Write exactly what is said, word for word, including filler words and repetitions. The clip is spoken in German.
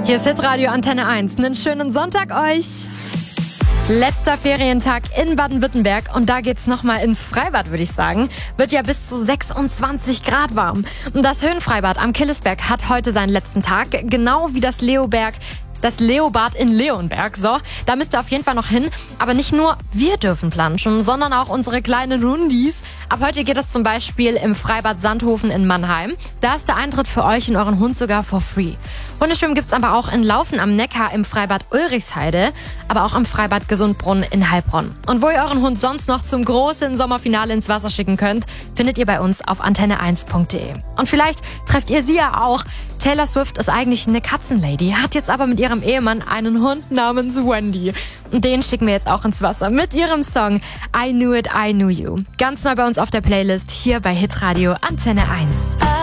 Hier ist Hitradio Antenne eins. Einen schönen Sonntag euch. Letzter Ferientag in Baden-Württemberg und da geht's nochmal ins Freibad, würde ich sagen. Wird ja bis zu sechsundzwanzig Grad warm. Und das Höhenfreibad am Killesberg hat heute seinen letzten Tag, genau wie das Leoberg. Das Leobad in Leonberg. So, da müsst ihr auf jeden Fall noch hin. Aber nicht nur wir dürfen planschen, sondern auch unsere kleinen Hundis. Ab heute geht es zum Beispiel im Freibad Sandhofen in Mannheim. Da ist der Eintritt für euch und euren Hund sogar for free. Hundeschwimmen gibt's aber auch in Laufen am Neckar im Freibad Ulrichsheide, aber auch am Freibad Gesundbrunn in Heilbronn. Und wo ihr euren Hund sonst noch zum großen Sommerfinale ins Wasser schicken könnt, findet ihr bei uns auf antenne eins punkt de. Und vielleicht trefft ihr sie ja auch. Taylor Swift ist eigentlich eine Katzenlady, hat jetzt aber mit ihrem Ehemann einen Hund namens Wendy. Und den schicken wir jetzt auch ins Wasser mit ihrem Song I Knew It, I Knew You. Ganz neu bei uns auf der Playlist hier bei Hitradio Antenne eins.